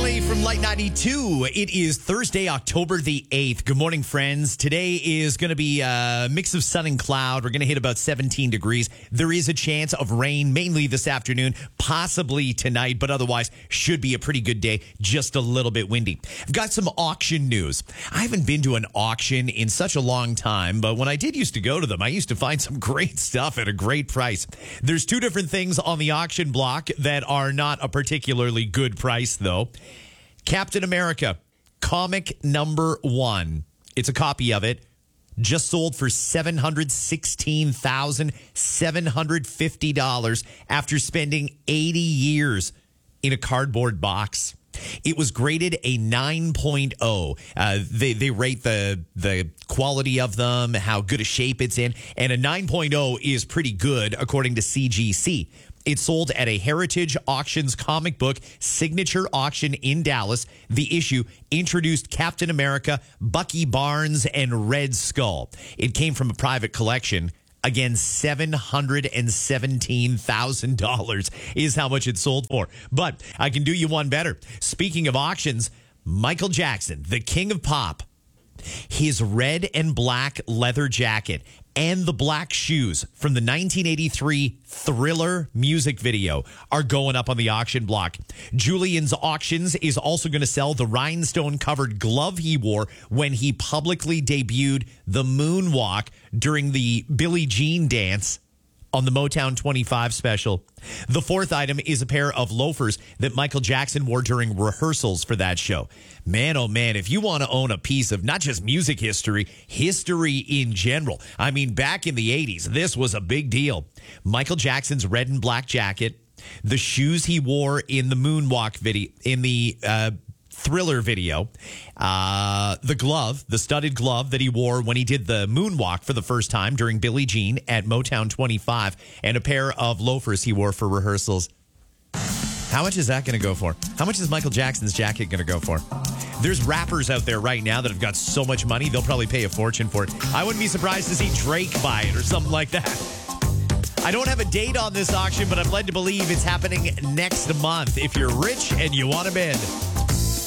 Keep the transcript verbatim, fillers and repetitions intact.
Lee from Light ninety-two. It is Thursday, October the eighth. Good morning, friends. Today is going to be a mix of sun and cloud. We're going to hit about seventeen degrees. There is a chance of rain, mainly this afternoon, possibly tonight, but otherwise should be a pretty good day, just a little bit windy. I've got some auction news. I haven't been to an auction in such a long time, but when I did used to go to them, I used to find some great stuff at a great price. There's two different things on the auction block that are not a particularly good price, though. Captain America, comic number one. It's a copy of it. Just sold for seven hundred sixteen thousand seven hundred fifty dollars after spending eighty years in a cardboard box. It was graded a nine point oh. Uh, they, they rate the, the quality of them, how good a shape it's in, and a nine point oh is pretty good according to C G C. It sold at a Heritage Auctions comic book signature auction in Dallas. The issue introduced Captain America, Bucky Barnes, and Red Skull. It came from a private collection. Again, seven hundred seventeen thousand dollars is how much it sold for. But I can do you one better. Speaking of auctions, Michael Jackson, the king of pop, his red and black leather jacket and the black shoes from the nineteen eighty-three Thriller music video are going up on the auction block. Julian's Auctions is also going to sell the rhinestone-covered glove he wore when he publicly debuted the moonwalk during the Billie Jean dance on the Motown twenty-five special. The fourth item is a pair of loafers that Michael Jackson wore during rehearsals for that show. Man, oh man, if you want to own a piece of not just music history, history in general. I mean, back in the eighties, this was a big deal. Michael Jackson's red and black jacket, the shoes he wore in the moonwalk video, in the uh, Thriller video, uh, the glove, the studded glove that he wore when he did the moonwalk for the first time during Billie Jean at Motown twenty-five, and a pair of loafers he wore for rehearsals. How much is that going to go for? How much is Michael Jackson's jacket going to go for? There's rappers out there right now that have got so much money, they'll probably pay a fortune for it. I wouldn't be surprised to see Drake buy it or something like that. I don't have a date on this auction, but I'm led to believe it's happening next month if you're rich and you want to bid.